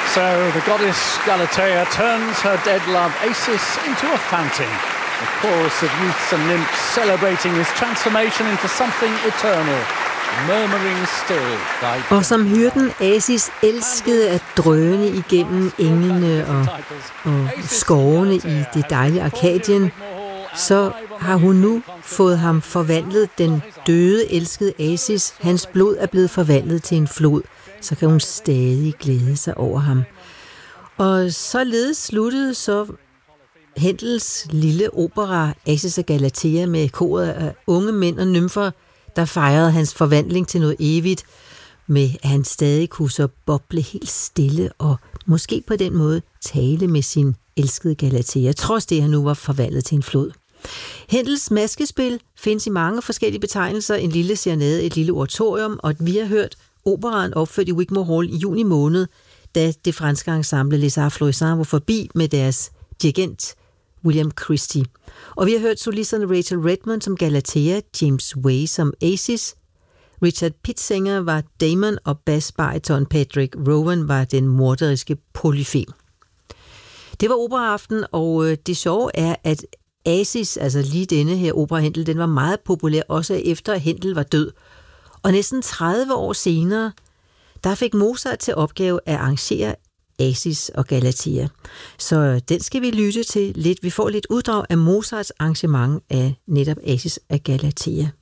So the goddess Galatea turns her dead love Acis into a fountain. A chorus of youths and nymphs celebrating his transformation into something eternal, murmuring still thy... Og som hyrden Acis elskede at drøne igennem englene og skovene i det dejlige Arkadien, så har hun nu fået ham forvandlet, den døde, elskede Acis. Hans blod er blevet forvandlet til en flod, så kan hun stadig glæde sig over ham. Og således sluttede så Händels lille opera Acis og Galatea med koret af unge mænd og nymfer, der fejrede hans forvandling til noget evigt, med at han stadig kunne så boble helt stille og måske på den måde tale med sin elskede Galatea, trods det, han nu var forvandlet til en flod. Händels maskespil findes i mange forskellige betegnelser, en lille serenade, et lille oratorium, og vi har hørt operaen opført i Wigmore Hall i juni måned, da det franske ensemble Les Arts Florissants var forbi med deres dirigent William Christie. Og vi har hørt solisterne Rachel Redmond som Galatea, James Way som Acis, Richard Pitzinger var Damon, og bassbariton Patrick Rowan var den morderiske Polyfem. Det var operaaften, og det sjove er, at Acis, altså lige denne her opera Händel, den var meget populær, også efter Händel var død. Og næsten 30 år senere, der fik Mozart til opgave at arrangere Acis og Galatea. Så den skal vi lytte til lidt. Vi får lidt uddrag af Mozarts arrangement af netop Acis og Galatea.